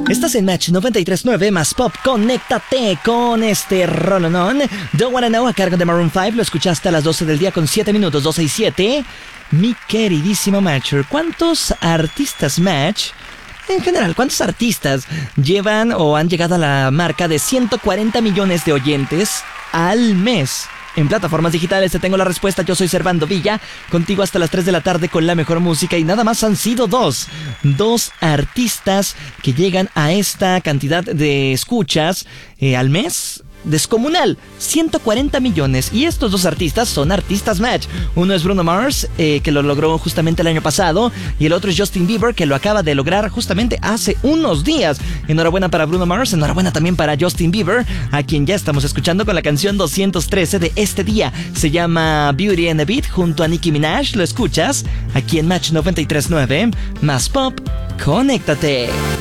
Estás en Match 93.9 más Pop. Conéctate con este rolonón. Don't Wanna Know a cargo de Maroon 5. Lo escuchaste a las 12 del día con 7 minutos, 12 y 7. Mi queridísimo Matcher, ¿cuántos artistas Match? En general, ¿cuántos artistas llevan o han llegado a la marca de 140 millones de oyentes al mes? En plataformas digitales te tengo la respuesta. Yo soy Servando Villa, contigo hasta las 3 de la tarde con la mejor música. Y nada más han sido dos artistas que llegan a esta cantidad de escuchas al mes. Descomunal, 140 millones. Y estos dos artistas son artistas Match. Uno es Bruno Mars, que lo logró justamente el año pasado. Y el otro es Justin Bieber, que lo acaba de lograr justamente hace unos días. Enhorabuena para Bruno Mars, enhorabuena también para Justin Bieber, a quien ya estamos escuchando con la canción 213 de este día. Se llama Beauty and the Beat junto a Nicki Minaj. Lo escuchas aquí en Match 93.9 más Pop. Conéctate.